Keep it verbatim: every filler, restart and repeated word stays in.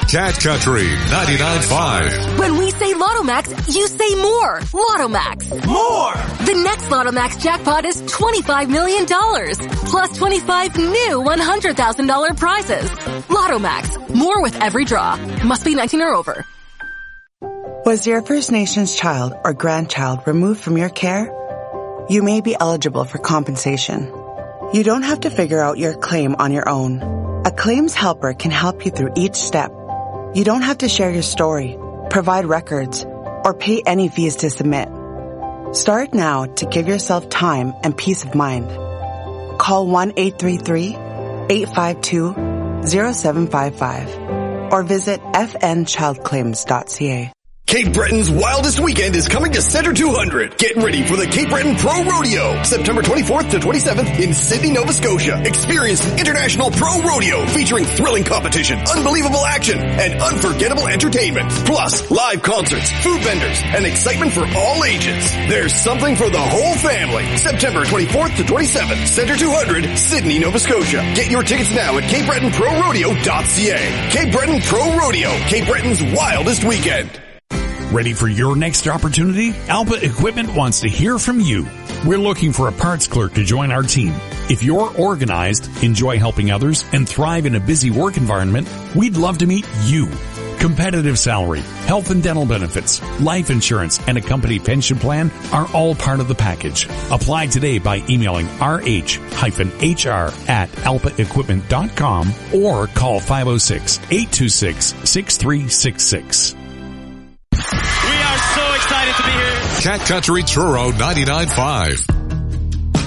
Cat Country ninety-nine point five. When we say Lotto Max, you say more. Lotto Max. More! The next Lotto Max jackpot is twenty-five million dollars. Plus twenty-five new one hundred thousand dollars prizes. Lotto Max. More with every draw. Must be nineteen or over. Was your First Nations child or grandchild removed from your care? You may be eligible for compensation. You don't have to figure out your claim on your own. A claims helper can help you through each step. You don't have to share your story, provide records, or pay any fees to submit. Start now to give yourself time and peace of mind. Call one eight three three, eight five two, zero seven five five or visit f n child claims dot c a. Cape Breton's wildest weekend is coming to Center two hundred. Get ready for the Cape Breton Pro Rodeo, September twenty-fourth to twenty-seventh in Sydney, Nova Scotia. Experience the International Pro Rodeo featuring thrilling competition, unbelievable action, and unforgettable entertainment. Plus, live concerts, food vendors, and excitement for all ages. There's something for the whole family. September twenty-fourth to twenty-seventh, Center two hundred, Sydney, Nova Scotia. Get your tickets now at cape breton pro rodeo dot c a. Cape Breton Pro Rodeo, Cape Breton's wildest weekend. Ready for your next opportunity? Alpa Equipment wants to hear from you. We're looking for a parts clerk to join our team. If you're organized, enjoy helping others, and thrive in a busy work environment, we'd love to meet you. Competitive salary, health and dental benefits, life insurance, and a company pension plan are all part of the package. Apply today by emailing r h h r at alpa equipment dot com or call five oh six, eight two six, six three six six. We are so excited to be here. Cat Country Truro ninety-nine point five.